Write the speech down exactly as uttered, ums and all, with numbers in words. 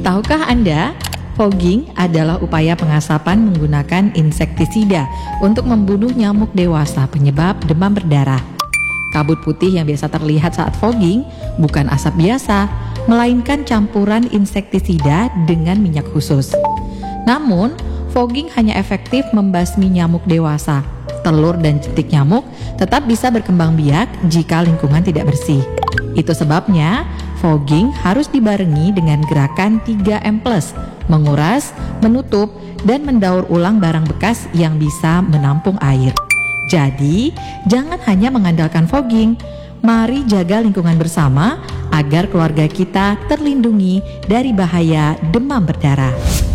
Tahukah Anda, fogging adalah upaya pengasapan menggunakan insektisida untuk membunuh nyamuk dewasa penyebab demam berdarah. Kabut putih yang biasa terlihat saat fogging bukan asap biasa, melainkan campuran insektisida dengan minyak khusus. Namun, fogging hanya efektif membasmi nyamuk dewasa. Telur dan jentik nyamuk tetap bisa berkembang biak jika lingkungan tidak bersih. Itu sebabnya fogging harus dibarengi dengan gerakan tiga M plus, menguras, menutup, dan mendaur ulang barang bekas yang bisa menampung air. Jadi, jangan hanya mengandalkan fogging. Mari jaga lingkungan bersama agar keluarga kita terlindungi dari bahaya demam berdarah.